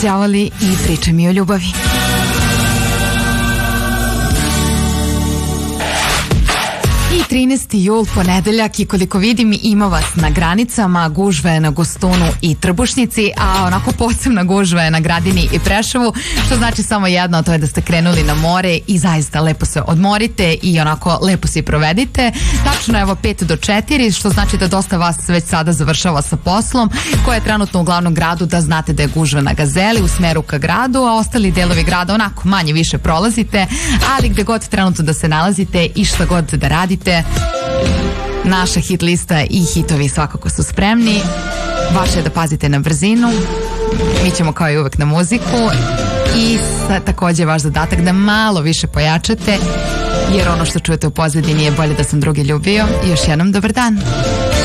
đavoli i Pričaj mi o ljubavi. I 13. jul, ponedeljak, i koliko vidim ima vas na granicama, gužva je na Gostunu i Trbušnici, a onako posebna gužva je na Gradini i Preševu, što znači samo jedno, a to je da ste krenuli na more i zaista lepo se odmorite i onako lepo se i provedite. Tačno evo 5 do 4, što znači da dosta vas već sada završava sa poslom, koja je trenutno u glavnom gradu, da znate da je gužva na Gazeli u smeru ka gradu, a ostali delovi grada onako manje više prolazite, ali gde god trenutno da se nalazite i šta god da radite, naša hit lista i hitovi svakako su spremni. Vaše je da pazite na brzinu, mi ćemo kao i uvek na muziku i takođe vaš zadatak da malo više pojačate, jer ono što čujete u pozadini je Bolje da sam drugi ljubio. I još jednom dobar dan.